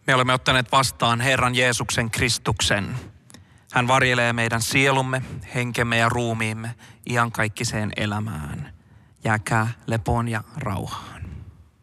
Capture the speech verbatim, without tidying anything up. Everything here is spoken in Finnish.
Me olemme ottaneet vastaan Herran Jeesuksen Kristuksen. Hän varjelee meidän sielumme, henkemme ja ruumiimme iankaikkiseen elämään. Jääkää lepoon ja rauhaan.